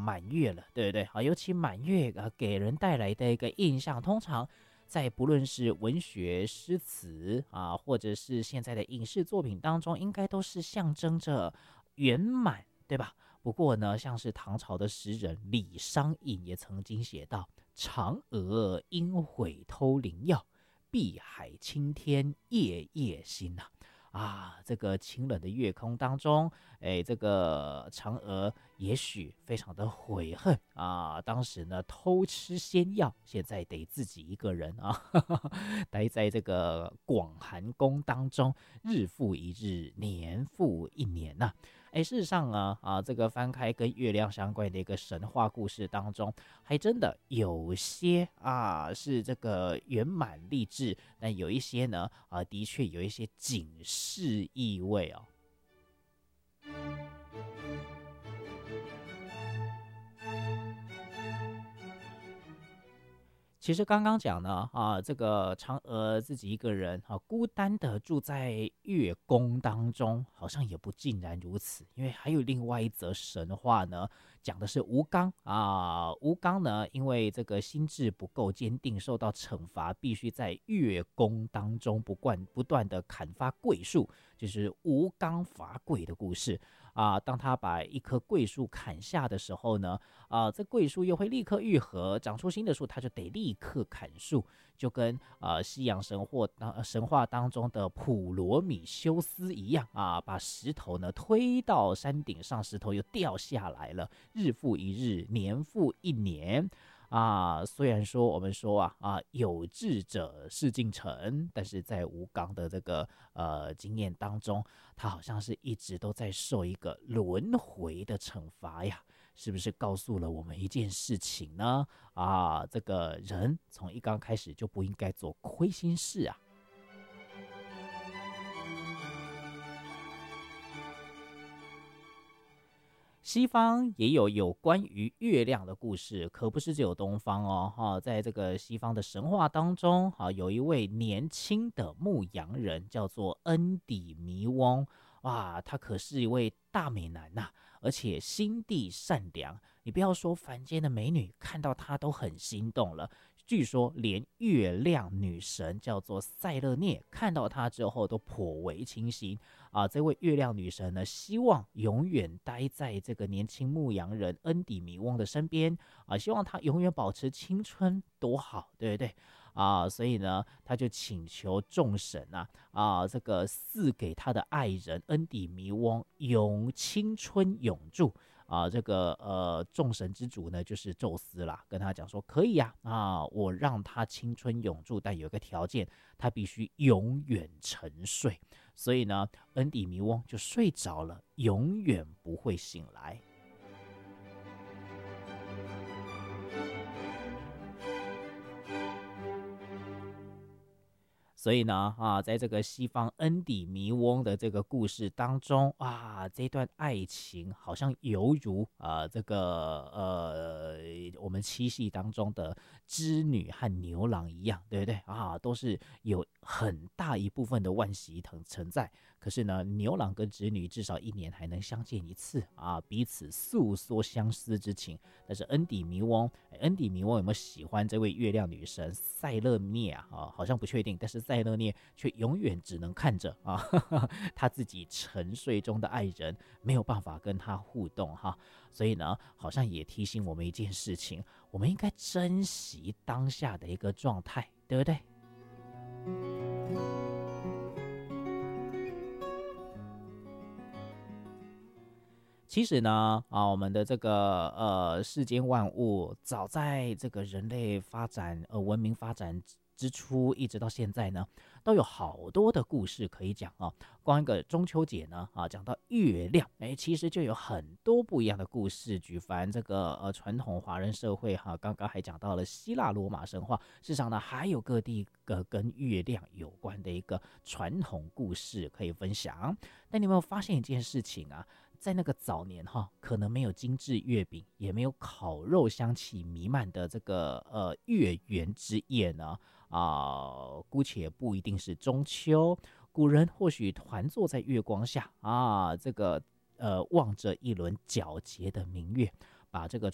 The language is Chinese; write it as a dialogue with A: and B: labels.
A: 满月了，对不对？尤其满月给人带来的一个印象，通常在不论是文学诗词或者是现在的影视作品当中，应该都是象征着圆满，对吧？不过呢，像是唐朝的诗人李商隐也曾经写到：嫦娥应悔偷灵药，碧海青天夜夜心这个清冷的月空当中，这个嫦娥也许非常的悔恨当时呢偷吃仙药，现在得自己一个人待在这个广寒宫当中，日复一日，年复一年事实上呢这个翻开跟月亮相关的一个神话故事当中，还真的有些是这个圆满励志，但有一些呢的确有一些警示意味其实刚刚讲呢这个嫦娥自己一个人孤单的住在月宫当中，好像也不尽然如此，因为还有另外一则神话呢，讲的是吴刚吴刚呢，因为这个心智不够坚定，受到惩罚，必须在月宫当中不断的砍伐桂树，就是吴刚伐桂的故事当他把一棵桂树砍下的时候呢这桂树又会立刻愈合，长出新的树，他就得立刻砍树，就跟西洋神话当中的普罗米修斯一样把石头呢推到山顶上，石头又掉下来了，日复一日，年复一年虽然说我们说有志者事竟成，但是在吴刚的这个经验当中，他好像是一直都在受一个轮回的惩罚呀，是不是告诉了我们一件事情呢这个人从一刚开始就不应该做亏心事西方也有关于月亮的故事，可不是只有东方在这个西方的神话当中有一位年轻的牧羊人叫做恩底弥翁他可是一位大美男而且心地善良，你不要说凡间的美女看到他都很心动了，据说连月亮女神叫做塞勒涅看到他之后都颇为倾心这位月亮女神呢，希望永远待在这个年轻牧羊人恩底弥翁的身边希望他永远保持青春，多好，对不对所以呢，他就请求众神这个赐给他的爱人恩底弥翁青春永驻这个众神之主呢就是宙斯啦，跟他讲说可以我让他青春永驻，但有一个条件，他必须永远沉睡。所以呢，恩底弥翁就睡着了，永远不会醒来。所以呢在这个西方恩底弥翁的这个故事当中这段爱情好像犹如这个我们七夕当中的织女和牛郎一样，对不对都是有很大一部分的惋惜存在。可是呢，牛郎跟织女至少一年还能相见一次彼此诉说相思之情。但是恩底弥翁有没有喜欢这位月亮女神塞勒涅好像不确定，但是塞勒涅却永远只能看着他自己沉睡中的爱人，没有办法跟他互动所以呢，好像也提醒我们一件事情，我们应该珍惜当下的一个状态，对不对？其实呢我们的这个世间万物，早在这个人类发展文明发展之初一直到现在呢，都有好多的故事可以讲光一个中秋节呢讲到月亮其实就有很多不一样的故事。举凡这个传统华人社会刚刚还讲到了希腊罗马神话，事实上呢还有各地跟月亮有关的一个传统故事可以分享。但你有没有发现一件事情在那个早年可能没有精致月饼，也没有烤肉香气弥漫的这个月圆之夜呢姑且不一定是中秋，古人或许团坐在月光下这个望着一轮皎洁的明月，把这个